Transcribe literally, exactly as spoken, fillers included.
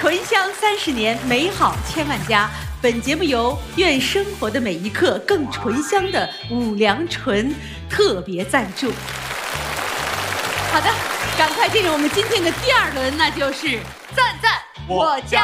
醇香三十年，美好千万家。本节目由愿生活的每一刻更醇香的五粮醇特别赞助。好的，赶快进入我们今天的第二轮，那就是赞赞我家。